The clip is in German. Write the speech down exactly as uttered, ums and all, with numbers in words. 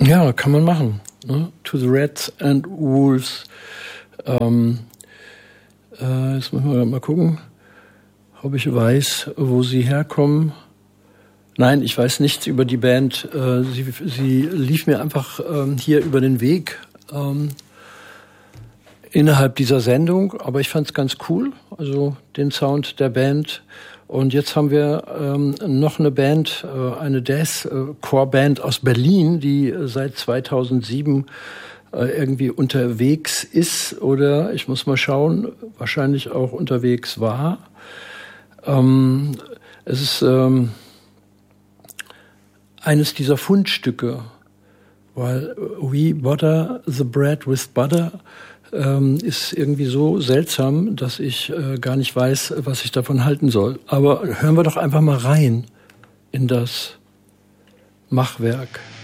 Ja, kann man machen. Ne? To the Rats and Wolves. Ähm, äh, jetzt müssen wir mal gucken, ob ich weiß, wo sie herkommen. Nein, ich weiß nichts über die Band. Äh, sie, sie lief mir einfach ähm, hier über den Weg ähm, innerhalb dieser Sendung, aber ich fand es ganz cool, also den Sound der Band. Und jetzt haben wir ähm, noch eine Band, äh, eine Deathcore-Band aus Berlin, die äh, seit zweitausendsieben äh, irgendwie unterwegs ist oder, ich muss mal schauen, wahrscheinlich auch unterwegs war. Ähm, es ist ähm, eines dieser Fundstücke, weil We Butter the Bread with Butter ähm, ist irgendwie so seltsam, dass ich äh, gar nicht weiß, was ich davon halten soll. Aber hören wir doch einfach mal rein in das Machwerk.